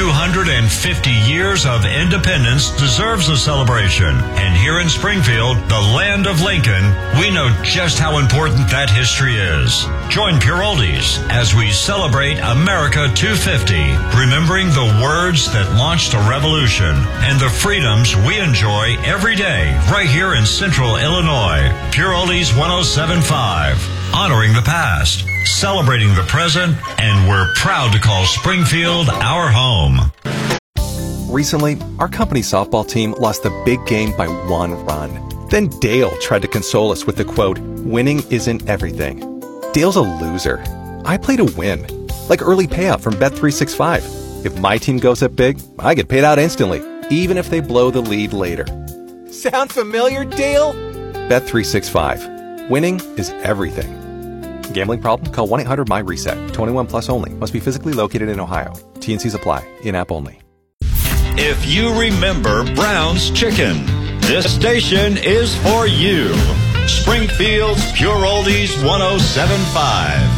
250 years of independence deserves a celebration. And here in Springfield, the land of Lincoln, we know just how important that history is. Join Pure Oldies as we celebrate America 250, remembering the words that launched a revolution and the freedoms we enjoy every day right here in Central Illinois. Pure Oldies 1075, honoring the past, celebrating the present, and we're proud to call Springfield our home. Recently, our company's softball team lost the big game by 1 run. Then Dale tried to console us with the quote, "Winning isn't everything." Dale's a loser. I play to win, like early payout from Bet365. If my team goes up big, I get paid out instantly, even if they blow the lead later. Sound familiar, Dale? Bet365. Winning is everything. Gambling problem? Call 1-800-MY-RESET. 21 plus only. Must be physically located in Ohio. T&Cs apply. In-app only. If you remember Brown's Chicken, this station is for you. Springfield's Pure Oldies 1075.